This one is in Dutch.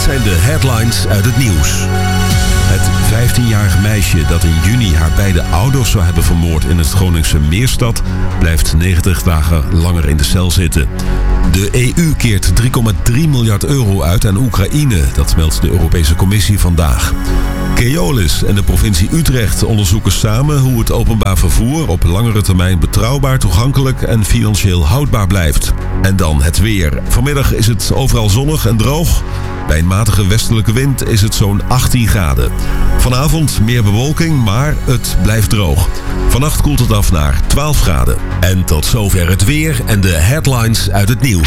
zijn de headlines uit het nieuws. Het 15-jarige meisje dat in juni haar beide ouders zou hebben vermoord in het Groningse Meerstad blijft 90 dagen langer in de cel zitten. De EU keert 3,3 miljard euro uit aan Oekraïne, dat meldt de Europese Commissie vandaag. Keolis en de provincie Utrecht onderzoeken samen hoe het openbaar vervoer op langere termijn betrouwbaar, toegankelijk en financieel houdbaar blijft. En dan het weer. Vanmiddag is het overal zonnig en droog. Bij een matige westelijke wind is het zo'n 18 graden. Vanavond meer bewolking, maar het blijft droog. Vannacht koelt het af naar 12 graden. En tot zover het weer en de headlines uit het nieuws.